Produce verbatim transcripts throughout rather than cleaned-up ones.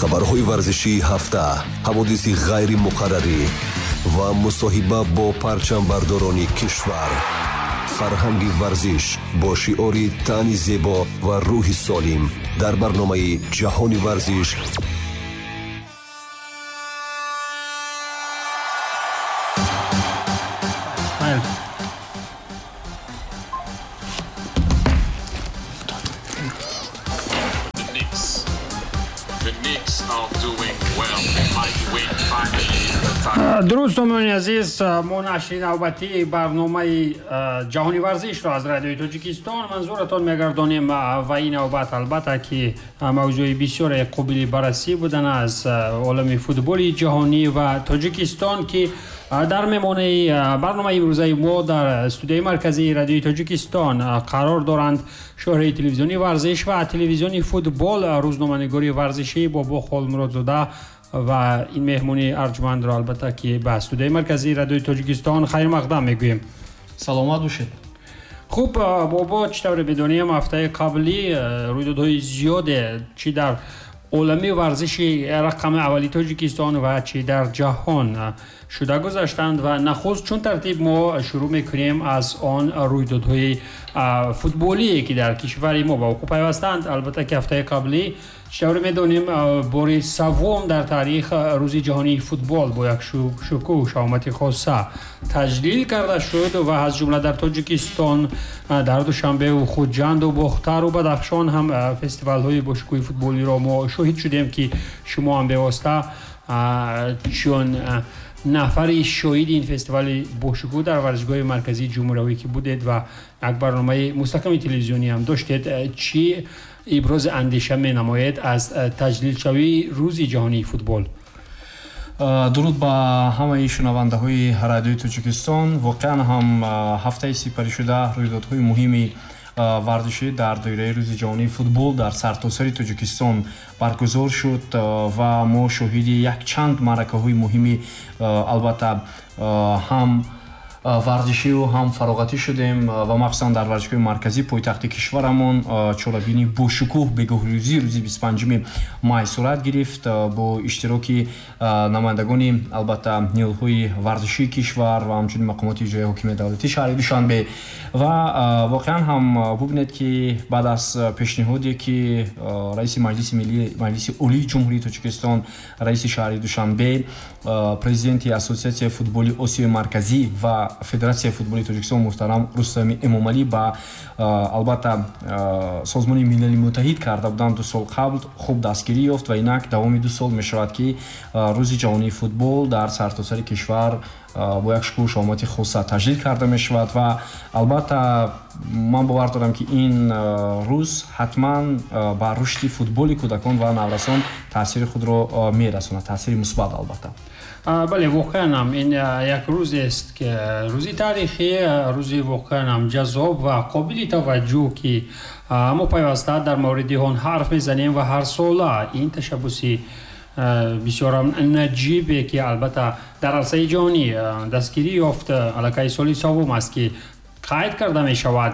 хабарҳои варзишии ҳафта, ҳаводиси ғайри муқаррарӣ ва мусоҳиба бо парчамбардорони кишвар. фарҳанги варзиш бо шиори таъни зебо ва рӯҳи солим дар барномаи ҷаҳони варзиш. дуруст домиёни азиз, мо нашри навбатии барномаи ҷаҳони варзишро аз радиои тоҷикистон манзуратон мегардонем ва ин навбат албатта ки мавзӯи бисёре қобили баррасӣ будан аз олами футболи ҷаҳонӣ ва тоҷикистон ки дар мемонаи барномаи имрӯзаи мо дар студияи марказии радиои тоҷикистон қарор доранд шоҳраи телевизиони варзиш ва телевизиони футбол рӯзноманигори варзишӣ бобо холмуродзода ва ин меҳмони арҷмандро албатта ки ба студияи марказии радиои тоҷикистон хайр мақдам мегӯем. Саломат бошед. хуб бобо, чӣ тавре медонем ҳафтаи қаблӣ рӯйдодҳои зиёде чӣ дар олами варзиши рақами аввали тоҷикистон ва чӣ дар ҷаҳон шуда гузаштанд ва нахуст чун тартиб мо шурӯъ мекунем аз он рӯйдодҳои футболие ки дар кишвари мо ба вуқӯъ пайвастанд. Албатта ки ҳафтаи қаблӣ чӣ тавре медонем бори саввум дар таърих рӯзи ҷаҳонии футбол бо як шукӯҳ шаомати хоса таҷлил карда шуд ва аз ҷумла дар тоҷикистон дар душанбеву хуҷанду бохтару бадахшон ҳам фестивалҳои бошукӯҳи футболиро мо шоҳид шудем ки шумо ҳам бевосита чун нафари шоҳиди ин фестивали бошукӯҳ дар варзишгоҳи марказии ҷумҳуриявӣ ки будед ва як барномаи мустаҳками телевизионӣ ҳам доштед, чӣ ибрози андеша менамоед аз таҷлилшавии рӯзи ҷаҳонии футбол? дуруд ба ҳамаи шунавандаҳои радиои тоҷикистон. Воқеан ҳам ҳафтаи сипаришуда рӯйдодҳои муҳими варзишӣ дар доираи рӯзи ҷаҳонии футбол дар сартосари тоҷикистон баргузор шуд ва мо шоҳиди якчанд маъракаҳои муҳими албатта ҳам варзишию ҳам фароғатӣ шудем ва махсусан дар варзишгоҳи марказӣ пойтахти кишварамон чорабини бошукӯҳ бегоҳрӯзии рӯзи бисту панҷуми май сурат гирифт бо иштироки намояндагони албатта нилҳои варзишии кишвар ва ҳамчунин мақомоти иҷроии ҳокимияти давлатии шаҳри Душанбе. ва воқеан ҳам бубинед ки баъд аз пешниҳоде ки раиси маҷлиси миллии маҷлиси олии ҷумҳурии тоҷикистон, раиси шаҳри Душанбе, президенти ассотсиатсияи футболи осиёи марказӣ ва федератсияи футболи тоҷикистон муҳтарам Рустами Эмомалӣ ба албатта созмони милали муттаҳид карда буданд ду сол қабл хуб дастгирӣ ёфт ва инак давоми ду сол мешавад ки рӯзи ҷаҳонии футбол дар сартосари кишвар бо як шукӯҳ шаомати хоса таҷлил карда мешавад ва албатта ман бовар дорам ки ин рӯз ҳатман ба рушди футболи кӯдакон ва наврасон таъсири худро мерасонад, таъсири мусбат албатта. бале, воқеан ҳам ин як рӯзест ки рӯзи таърихӣ, рӯзи воқеан ҳам ҷазоб ва қобили таваҷҷӯҳ ки мо пайваста дар мавриди он ҳарф мезанем ва ҳар сола ин ташаббуси бисёр наҷибе ки албатта дар арсаи ҷаҳонӣ дастгирӣ ёфт аллакай соли саввум аст ки қайд карда мешавад.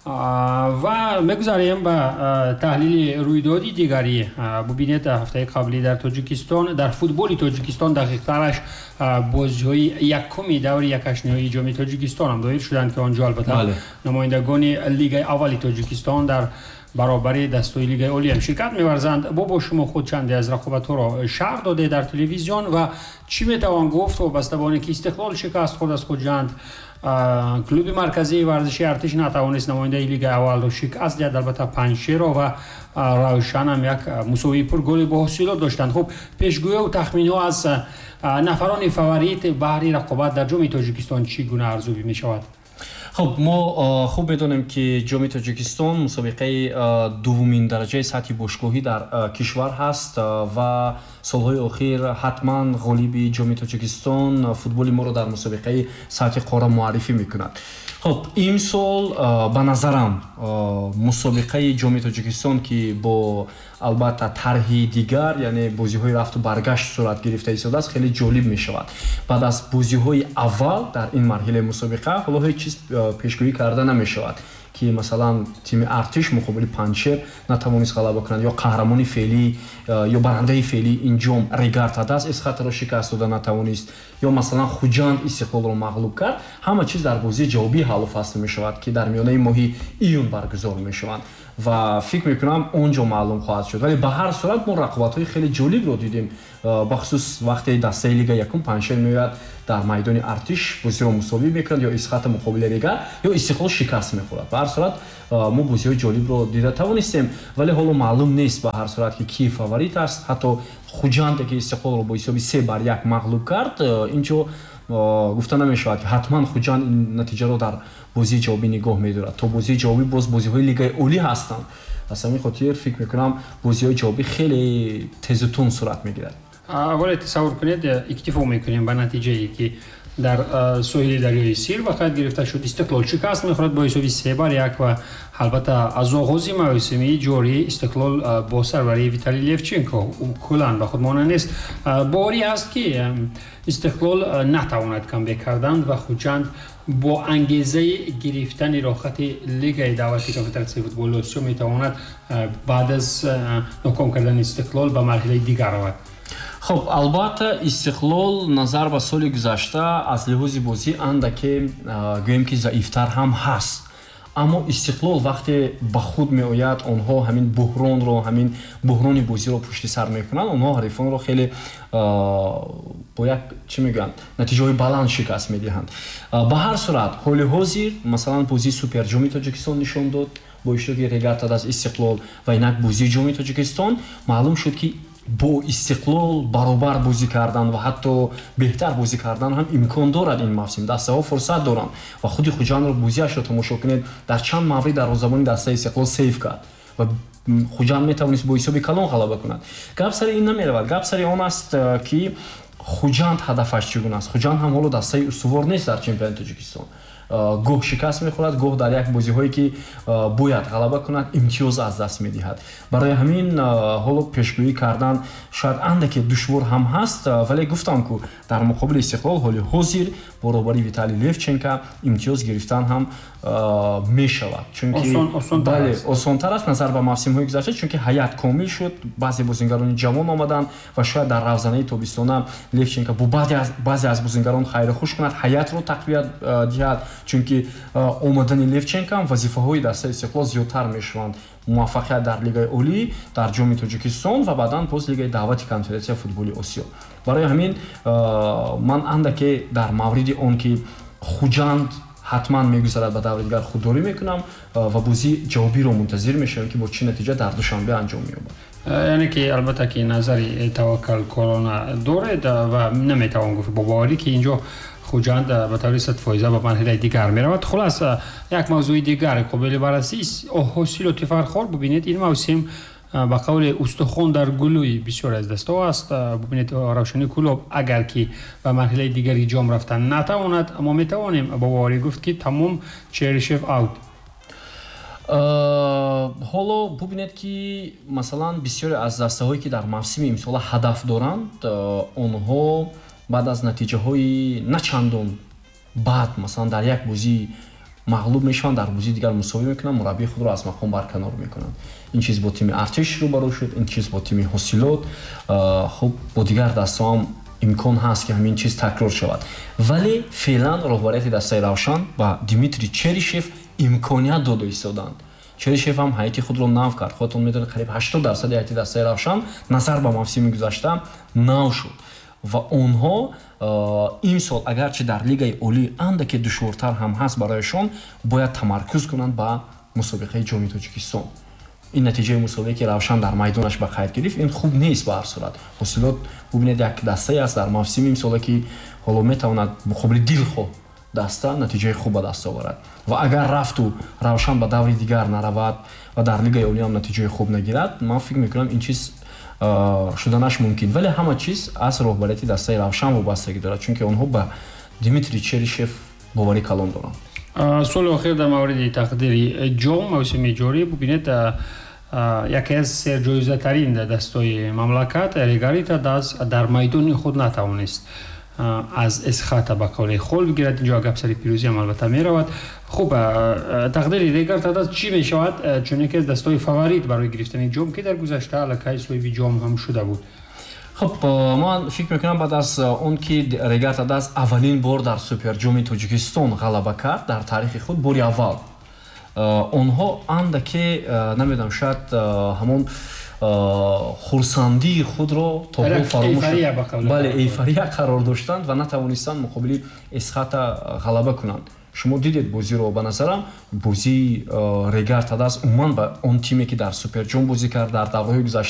ва мегузарем ба таҳлили рӯйдоди дигари. Бубинед ҳафтаи қаблӣ дар тоҷикистон, дар футболи тоҷикистон дақиқтараш бозиҳои якуми даври якашниҳои ҷоми тоҷикистон ҳам доир шуданд ки онҷо албатта намояндагони лигаи аввали тоҷикистон дар баробари дастҳои лигаи олӣ ҳам ширкат меварзанд. бобо шумо худ чанде аз рақобатҳоро шарҳ доде дар телевизион ва чӣ метавон гуфт вобаста ба оне ки Истиқлол шикаст хурд аз хуҷанд, клуби марказии варзиши артиш натавонист намояндаи лигаи аввалро шикаст диҳад, албатта панҷшеро ва равшан ҳам як мусовии пурголи боҳосилот доштанд. хуб пешгӯёву тахминҳо аз нафарони фаворит баҳри рақобат дар ҷоми тоҷикистон чӣ гуна арзубӣ мешавад? خب ما خوب بدونیم که جام تاجیکستان مسابقه دومین درجه سطحی باشگاهی در کشور هست و سالهای اخیر حتما غالب جام تاجیکستان فوتبال ما رو در مسابقه سطح قاره معرفی میکند. خب این سال به نظرم مسابقه جام تاجیکستان که با البته طرح دیگر یعنی بازی‌های رفت و برگشت صورت گرفته ایستاده است خیلی جالب می‌شود. بعد از بازی‌های اول در این مرحله مسابقه حالا هیچ چیز پیشگویی کرده نمی‌شود ки масалан тими артиш муқобили панчер натавонист ғалаба кунад ё қаҳрамони феълӣ ё барандаи феълӣ инҷом Регартадас Эсхатро шикаст дода натавонист ё масалан Хуҷанд Истиқлолро мағлуб кард. ҳама чиз дар бозии ҷавобии ҳаллу фасл мешавад ки дар миёнаи моҳи июн баргузор мешаванд ва фикр мекунам он ҷо маълум хоҳад шуд. Вале ба ҳар сурат мо рақобатҳои хеле ҷолибро дидем, бахусус вақте дастаи лига якум панчер меояд дар майдони артиш бозиро мусовӣ мекунад ё Исхата муқобили Регар ё Истиқлол шикаст мехӯрад. Ба ҳар сурат мо бозиҳои ҷолибро дида тавонистем, вале ҳоло маълум нест ба ҳар сурат ки ки фаворит аст. ҳатто Хуҷанде ки Истиқлолро бо ҳисоби се бар як мағлуб кард, инҷо гуфта намешавад ки ҳатман Хуҷанд ин натиҷаро дар бозии ҷавобӣ нигоҳ медорад. То бозии ҷавобӣ боз бозиҳои лигаи олӣ ҳастанд. аз ҳамин хотир фикр мекунам бозиҳои ҷавобӣ хеле тезу тун сурат мегирад. аввале тасаввур кунед, иктифо мекунем ба натиҷае ки дар соҳили дарёи Сир вақт гирифта шуд. Истиқлол шикаст мехӯрад бо ҳисоби се бар як ва албатта аз оғози мавсими ҷорӣ Истиқлол бо сарварии Виталий Левченко кулан ба худ монанест. бори аст ки Истиқлол натавонад камбек кардан ва Хуҷанд бо ангезаи гирифтани рохати лигаи давлати конфедератсияи футболи Осиё метавонад баъд аз ноком кардани Истиқлол ба марҳилаи дигар равад. хоб албатта Истиқлол назар ба соли гузашта аз лиҳози бозӣ андаке гӯем ки заифтар ҳам ҳаст. аммо Истиқлол вақте ба худ меояд, онҳо ҳамин буҳронро ҳамин буҳрони бозиро пушти сар мекунанд, онҳо ҳарифонро хеле бо як чӣ мегӯянд натиҷаҳои баланд шикаст медиҳанд. ба ҳар сурат ҳоли ҳозир масалан бозии суперҷоми Тоҷикистон нишон дод бо иштироки Регартадас Истиқлол ва инак бозии ҷоми Тоҷикистон маълум шуд ки бо Истиқлол баробар бозӣ кардан ва ҳатто беҳтар бозӣ кардан ҳам имкон дорад. ин мавсим дастаҳо фурсат доранд ва худи Хуҷандро бозиашро тамошо кунед, дар чанд маврид дарвозабони дастаи Истиқлол сейф кард ва Хуҷанд метавонист бо ҳисоби калон ғалаба кунад. гап сари ин намеравад, гап сари он аст ки Хуҷанд ҳадафаш чӣ гуна аст. Хуҷанд ҳам ҳоло дастаи устувор нест дар чемпионати Тоҷикистон. гоҳ шикаст мехӯрад, гоҳ дар як бозиҳое ки бояд ғалаба кунад имтиёз аз даст медиҳад. барои ҳамин ҳоло пешгӯӣ кардан шояд андаке душвор ҳам ҳаст, вале гуфтам ку дар муқобили Истиқлол ҳоли ҳозир баробари Виталий Левченко имтиёз гирифтан ҳам мешавад, чунки бале осонтар аст назар ба мавсимҳои гузашта, чунки ҳаят комил шуд, баъзе бозингарони ҷавон омаданд ва шояд дар равзанаи тобистона Левченко бо баъзе аз бозингарон хайрухуш кунад, ҳаятро тақвият диҳад, чунки омадани Левченко вазифаҳои дастаи Истиқлол зиёдтар мешаванд. муваффақият дар лигаи олӣ, дар ҷоми Тоҷикистон ва баъдан боз лигаи давлати конфедератсияи футболи Осиё. барои ҳамин ман андаке дар мавриди он ки Хуҷанд ҳатман мегузарад ба даври дигар худдорӣ мекунам ва бозии ҷавобиро мунтазир мешавем ки бо чӣ натиҷа дар душанбе анҷом меёбад. яъне ки албатта ки назари таваккалкорона доред ва наметавон гуфт бо боварӣ ки инҷо Хуҷанд ба таври сад фоиза ба марҳилаи дигар меравад. хулас як мавзӯи дигар қобили баррасӣ ҳосилоти фархор. бубинед ин мавсим ба қавли устухон дар гулӯи бисёре аз дастаҳо аст. бубинед Равшани Кӯлоб агар ки ба марҳилаи дигари ҷом рафтан натавонад, мо метавонем бо боварӣ гуфт ки тамом Черишев аут. ҳоло бубинед ки масалан бисёре аз дастаҳое ки дар мавсими имсола ҳадаф доранд, онҳо баъд аз натиҷаҳои начандон баъд масалан дар як бозӣ мағлуб мешаванд, дар бозии дигар мусовӣ мекунанд, мураббии худро аз мақом барканор мекунанд. ин чиз бо тими Артиш рӯбарӯ шуд, ин чиз бо тими Ҳосилот, хуб бо дигар дастаҳо ҳам имкон ҳаст ки ҳамин чиз такрор шавад. вале феълан роҳбарияти дастаи Равшан ба Дмитрий Черишев имконият дода истоданд. Черишев ҳам ҳайати худро нав кард. худтон медонед қариб ҳаштод дарсади ҳайати дастаи Равшан назар ба мавсими гузашта нав шуд ва онҳо имсол агарчи дар лигаи олӣ андаке душвортар ҳам ҳаст барояшон, бояд тамаркуз кунанд ба мусобиқаи ҷоми Тоҷикистон. ин натиҷаи мусобиқае ки Равшан дар майдонаш ба қайд гирифт, ин хуб нест ба ҳар сурат. Ҳосилот бубинед як дастае аст дар мавсими имсоле ки ҳоло метавонад муқобили дилхоҳ даста натиҷаи хуб ба даст оварад ва агар рафту Равшан ба даври дигар наравад ва дар лигаи олӣ ҳам натиҷаи хуб нагирад, ман фикр мекунам ин чиз шуданаш мумкин. вале ҳама чиз аз роҳбарияти дастаи Равшан вобастагӣ дорад, чунки онҳо ба Дмитрий Черишев боварӣ калон доранд. суоли охир дар мавриди тақдири ҷом мавсими ҷорӣ бубинед, яке аз серҷоизатарин дастаҳои мамлакат Регарита дар майдони худ натавонист аз Эсхата ба қавле хол бигирад. инҷо гапсари пирӯзӣ ҳам албатта меравад. хуб, тақдири Регард Адас чӣ мешавад, чун яке аз дастаҳои фаворит барои гирифтани ҷом ки дар гузашта аллакай соҳиби ҷом ҳам шуда буд. خب من فکر میکنم بعد از اون که ریگارد اداس اولین بار در سوپر جام تاجیکستان غلبه کرد در تاریخ خود باری اول اونها اندکی نمیدونم شاید همون خورسندی خود رو تا گل فراموش بله ایفوریا قرار داشتند و نتوانستند مقابل اسخاتا غلبه کنند. شما دیدید بازی رو. به نظرم بازی ریگارد اداس عموما با اون تیمی که در سوپر جام بازی کرد در دوره‌های گذشته